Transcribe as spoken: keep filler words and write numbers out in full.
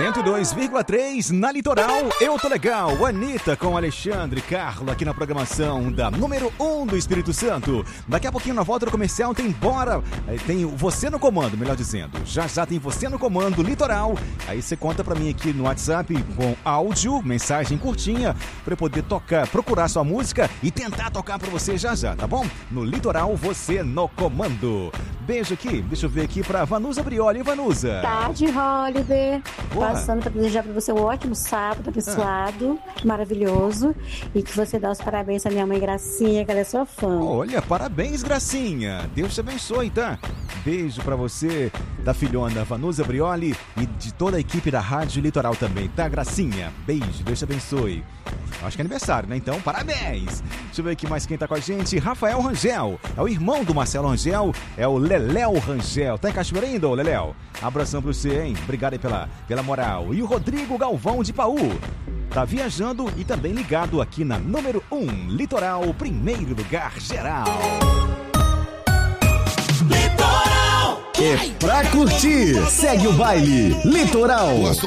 cento e dois vírgula três na Litoral. Eu tô legal. Anitta com Alexandre Carlo aqui na programação da número um do Espírito Santo. Daqui a pouquinho na volta do comercial tem Bora. Tem você no comando, melhor dizendo. Já já tem você no comando Litoral. Aí você conta pra mim aqui no WhatsApp com áudio, mensagem curtinha, pra eu poder tocar, procurar sua música e tentar tocar pra você já já, tá bom? No Litoral, você no comando. Beijo aqui, deixa eu ver aqui pra Vanusa Brioli. Vanusa. Tarde, Oliver. Boa. Passando para desejar para você um ótimo sábado, abençoado, ah. maravilhoso. E que você dá os parabéns à minha mãe Gracinha, que ela é sua fã. Olha, parabéns, Gracinha. Deus te abençoe, tá? Beijo pra você, da filhona Vanusa Brioli e de toda a equipe da Rádio Litoral também, tá, Gracinha? Beijo, Deus te abençoe. Acho que é aniversário, né? Então, parabéns! Deixa eu ver aqui mais quem tá com a gente. Rafael Rangel. É o irmão do Marcelo Rangel. É o Leléo Rangel. Tá em Cachoeira ainda, ô Leléo? Abração pra você, hein? Obrigado aí pela, pela moral. E o Rodrigo Galvão de Paú. Tá viajando e também ligado aqui na número um, Litoral, primeiro lugar geral. Litoral! É pra curtir. Segue o baile. Litoral.